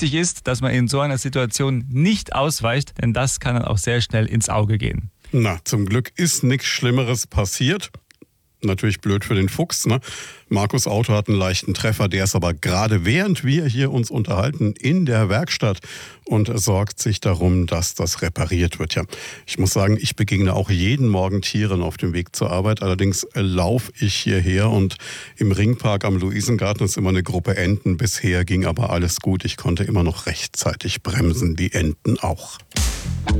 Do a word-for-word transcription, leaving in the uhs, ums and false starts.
Wichtig ist, dass man in so einer Situation nicht ausweicht, denn das kann dann auch sehr schnell ins Auge gehen. Na, zum Glück ist nichts Schlimmeres passiert. Natürlich blöd für den Fuchs, ne? Markus' Auto hat einen leichten Treffer, der ist aber gerade während wir hier uns unterhalten in der Werkstatt und sorgt sich darum, dass das repariert wird. Ja, ich muss sagen, ich begegne auch jeden Morgen Tieren auf dem Weg zur Arbeit. Allerdings laufe ich hierher und im Ringpark am Luisengarten ist immer eine Gruppe Enten. Bisher ging aber alles gut. Ich konnte immer noch rechtzeitig bremsen, die Enten auch.